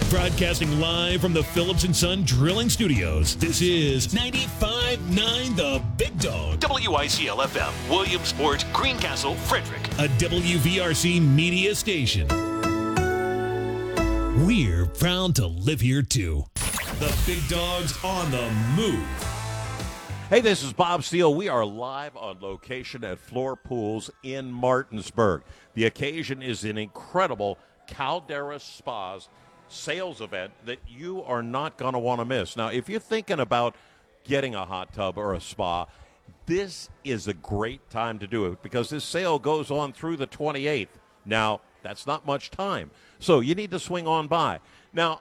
Broadcasting live from the Phillips & Son Drilling Studios, this is 95.9 The Big Dog. WICL-FM, Williamsport, Greencastle, Frederick. A WVRC media station. We're proud to live here, too. The Big Dog's on the move. Hey, this is Bob Steele. We are live on location at Floor Pools in Martinsburg. The occasion is an incredible Caldera Spas sales event that you are not going to want to miss. Now, if you're thinking about getting a hot tub or a spa, this is a great time to do it because this sale goes on through the 28th. Now, that's not much time, so you need to swing on by. Now,